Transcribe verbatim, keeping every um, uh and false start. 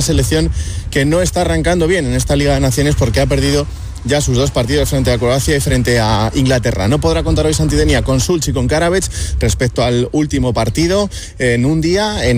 selección que no está arrancando bien en esta Liga de Naciones porque ha perdido ya sus dos partidos frente a Croacia y frente a Inglaterra. No podrá contar hoy Santidenia con Sulch y con Karabec respecto al último partido en un día en